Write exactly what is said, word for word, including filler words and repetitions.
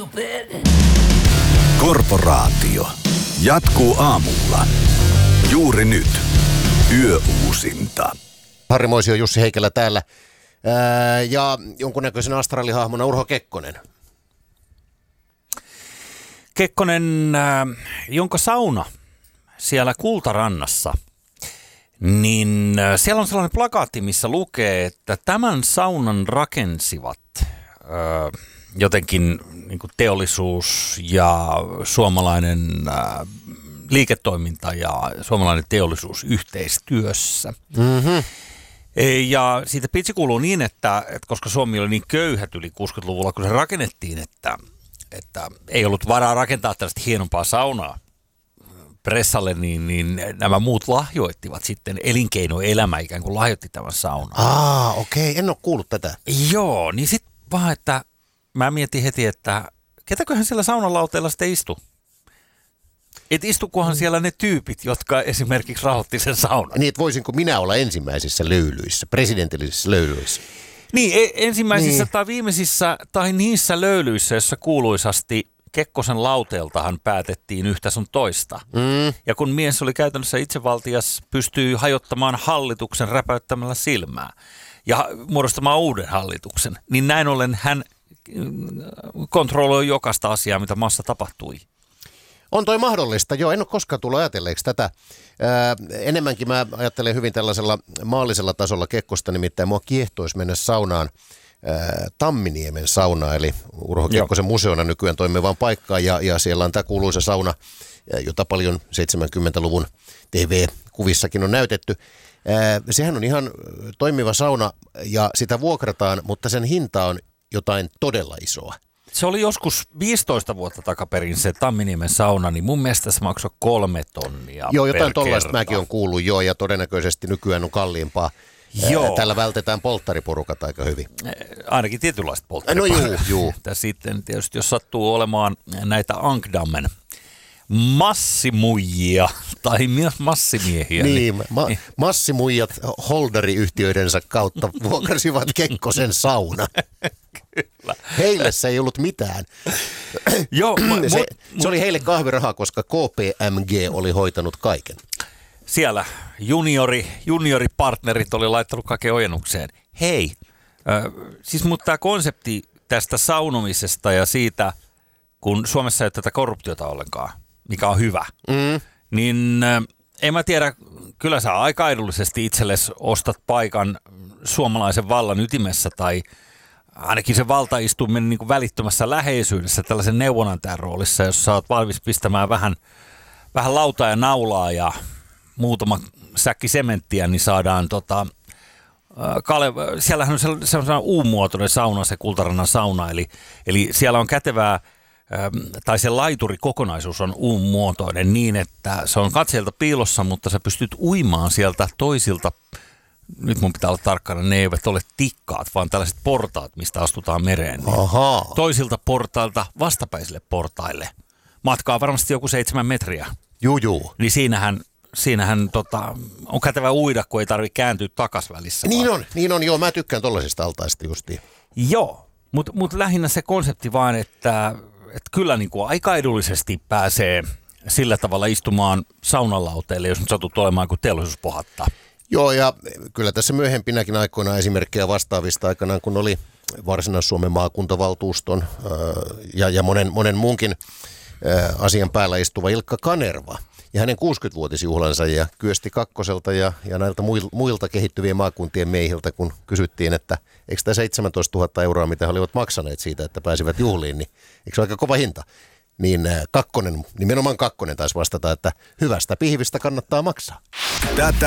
stupid. Korporaatio jatkuu aamulla. Juuri nyt. Yöuusinta. Harri Moisio, Jussi Heikelä täällä. Ää, ja jonkunnäköisen astraalihahmona Urho Kekkonen. Kekkonen, äh, jonka sauna siellä Kultarannassa, niin äh, siellä on sellainen plakaatti, missä lukee, että tämän saunan rakensivat äh, jotenkin niin kuin teollisuus ja suomalainen äh, liiketoiminta ja suomalainen teollisuus yhteistyössä. Mm-hmm. Ja siitä pitsi kuuluu niin, että, että koska Suomi oli niin köyhät yli kuusikymmentäluvulla, kun se rakennettiin, että, että ei ollut varaa rakentaa tällaista hienompaa saunaa pressalle, niin, niin nämä muut lahjoittivat sitten elinkeinoelämä ikään kuin lahjoitti tämän saunan. Aa, okei, okay. En ole kuullut tätä. Joo, niin sitten vaan, että mä mietin heti, että ketäköhän siellä saunalauteella sitten istui? Et istukohan siellä ne tyypit, jotka esimerkiksi rahoitti sen saunan. Niin, että voisinko minä olla ensimmäisissä löylyissä, presidentillisissä löylyissä? Niin, ensimmäisissä niin. tai viimeisissä tai niissä löylyissä, joissa kuuluisasti Kekkosen lauteeltahan päätettiin yhtä sun toista. Mm. Ja kun mies oli käytännössä itsevaltias, pystyy hajottamaan hallituksen räpäyttämällä silmää ja muodostamaan uuden hallituksen, niin näin ollen hän kontrolloi jokaista asiaa, mitä maassa tapahtui. On toi mahdollista, joo, en ole koskaan tullut ajatelleeksi tätä. Ää, enemmänkin mä ajattelen hyvin tällaisella maallisella tasolla Kekkosta, nimittäin mua kiehtoisi mennä saunaan, ää, Tamminiemen saunaan, eli Urho Kekkosen museona nykyään toimivaan paikkaan, ja, ja siellä on tämä kuuluisa sauna, jota paljon seitsemänkymmentäluvun T V-kuvissakin on näytetty. Ää, sehän on ihan toimiva sauna, ja sitä vuokrataan, mutta sen hinta on jotain todella isoa. Se oli joskus viisitoista vuotta takaperin se Tamminiemen sauna, niin mun mielestä se maksoi kolme tonnia. Joo, jotain tollaista mäkin on kuullut jo, ja todennäköisesti nykyään on kalliimpaa. Joo. Täällä vältetään polttariporukat aika hyvin. Ainakin tietynlaista polttariporukat. No juu, juu. Ja sitten tietysti, jos sattuu olemaan näitä Ankdammen massimuijia tai myös massimiehiä. Niin, niin ma- massimuijat holderiyhtiöidensä kautta vuokrasivat Kekkosen sauna. Kyllä. Heille se ei ollut mitään. Joo, se, mut, se oli heille kahvirahaa, koska K P M G oli hoitanut kaiken. Siellä juniori, junioripartnerit oli laittanut kaiken ojennukseen. Hei, äh, siis mutta tämä konsepti tästä saunomisesta ja siitä, kun Suomessa ei ole tätä korruptiota ollenkaan, mikä on hyvä, mm. niin äh, en mä tiedä, kyllä sä aika edullisesti itsellesi ostat paikan suomalaisen vallan ytimessä tai ainakin se valtaistuminen niin kuin välittömässä läheisyydessä tällaisen neuvonantajan roolissa, jos sä oot valmis pistämään vähän, vähän lautaa ja naulaa ja muutama säkki sementtiä, niin saadaan tota, kale, siellähän on sellainen U-muotoinen sauna, se Kultarannan sauna, eli, eli siellä on kätevää, tai se laiturikokonaisuus on U-muotoinen niin, että se on katseelta piilossa, mutta sä pystyt uimaan sieltä toisilta. Nyt mun pitää olla tarkkana, ne eivät ole tikkaat, vaan tällaiset portaat, mistä astutaan mereen. Niin toisilta portailta vastapäisille portaille. Matkaa varmasti joku seitsemän metriä. Juu, juu. Niin siinähän, siinähän tota, on kätevä uida, kun ei tarvitse kääntyä takas välissä. Niin vaan. on, niin on, joo, mä tykkään tollaisista altaista justiin. Joo, mutta mut lähinnä se konsepti vaan, että, että kyllä niin kuin aika edullisesti pääsee sillä tavalla istumaan saunalauteelle, jos nyt satut olemaan, kun teollisuus pohattaa. Joo, ja kyllä tässä myöhempinäkin aikoina esimerkkejä vastaavista aikanaan, kun oli Varsinais-Suomen maakuntavaltuuston ää, ja, ja monen, monen muunkin ää, asian päällä istuva Ilkka Kanerva ja hänen kuusikymmenvuotisjuhlansa ja Kyösti Kakkoselta ja, ja näiltä muilta kehittyvien maakuntien miehiltä, kun kysyttiin, että eikö tämä seitsemäntoistatuhatta euroa, mitä he olivat maksaneet siitä, että pääsivät juhliin, niin eikö se ole aika kova hinta? Niin Kakkonen, nimenomaan Kakkonen taisi vastata, että hyvästä pihvistä kannattaa maksaa. Tätä